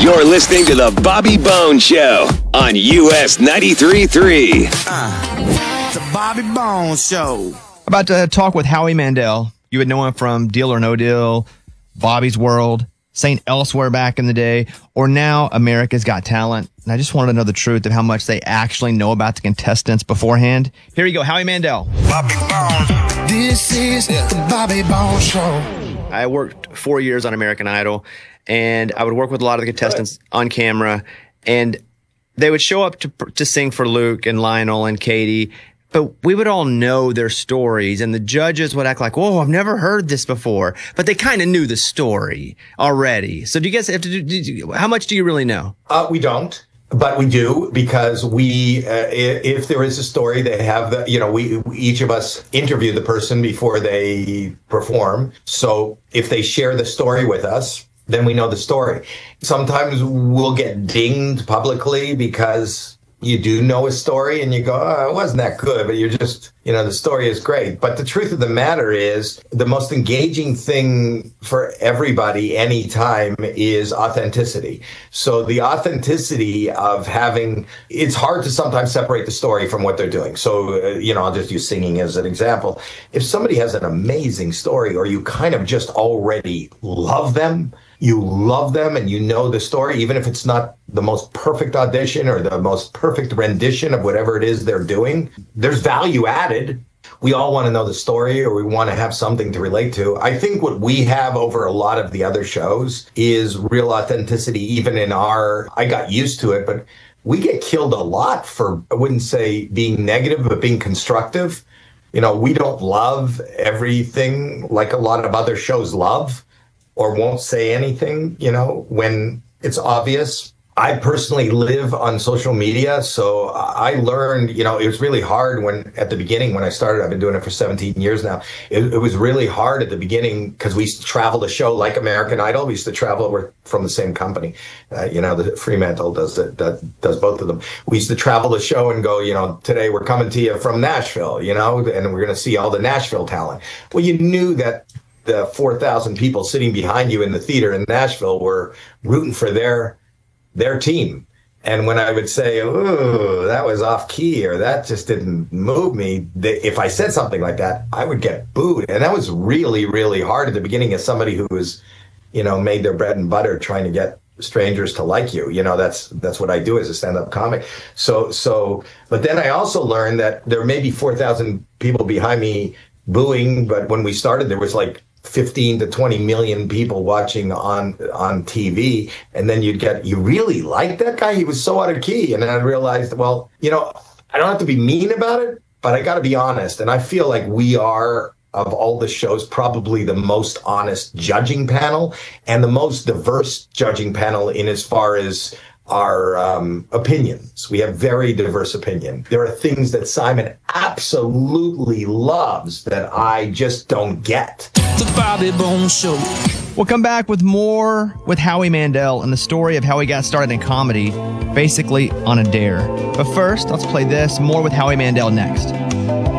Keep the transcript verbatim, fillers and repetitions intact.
You're listening to The Bobby Bones Show on U S ninety-three point three. Uh, the Bobby Bones Show. About to talk with Howie Mandel. You would know him from Deal or No Deal, Bobby's World, Saint Elsewhere back in the day, or now America's Got Talent. And I just wanted to know the truth of how much they actually know about the contestants beforehand. Here you go, Howie Mandel. Bobby Bones. This is the Bobby Bones Show. I worked four years on American Idol, and I would work with a lot of the contestants on camera, and they would show up to to sing for Luke and Lionel and Katie, but we would all know their stories, and the judges would act like, whoa, I've never heard this before, but they kind of knew the story already. So do you guys have to do, do you, how much do you really know? Uh, we don't. But we do, because we, uh, if there is a story, they have the, you know, we, we each of us interview the person before they perform. So if they share the story with us, then we know the story. Sometimes we'll get dinged publicly because you do know a story and you go, oh, it wasn't that good, but you're just, you know, the story is great. But the truth of the matter is, the most engaging thing for everybody anytime is authenticity. So the authenticity of having, it's hard to sometimes separate the story from what they're doing. So, uh, you know, I'll just use singing as an example. If somebody has an amazing story, or you kind of just already love them, you love them and you know the story, even if it's not the most perfect audition or the most perfect rendition of whatever it is they're doing, there's value added. We all want to know the story, or we want to have something to relate to. I think what we have over a lot of the other shows is real authenticity, even in our, I got used to it, but we get killed a lot for, I wouldn't say being negative, but being constructive. You know, we don't love everything like a lot of other shows love, or won't say anything, you know, when it's obvious. I personally live on social media, so I learned, you know, it was really hard when, at the beginning, when I started, I've been doing it for seventeen years now. It, it was really hard at the beginning because we used to travel the show like American Idol. We used to travel, we're from the same company. Uh, you know, the Fremantle does it, does, does both of them. We used to travel the show and go, you know, today we're coming to you from Nashville, you know, and we're going to see all the Nashville talent. Well, you knew that the four thousand people sitting behind you in the theater in Nashville were rooting for their their team. And when I would say, oh, that was off key, or that just didn't move me, they, if I said something like that, I would get booed. And that was really, really hard at the beginning as somebody who was, you know, made their bread and butter trying to get strangers to like you. You know, that's that's what I do as a stand-up comic. So, so, but then I also learned that there may be four thousand people behind me booing, but when we started, there was like fifteen to twenty million people watching on on T V, and then you'd get, you really like that guy? He was so out of key. And then I realized, well, you know, I don't have to be mean about it, but I got to be honest. And I feel like we are, of all the shows, probably the most honest judging panel and the most diverse judging panel in as far as our um, opinions. We have very diverse opinion. There are things that Simon absolutely loves that I just don't get. The Bobby Bones Show. We'll come back with more with Howie Mandel and the story of how he got started in comedy, basically on a dare. But first, let's play this. More with Howie Mandel next.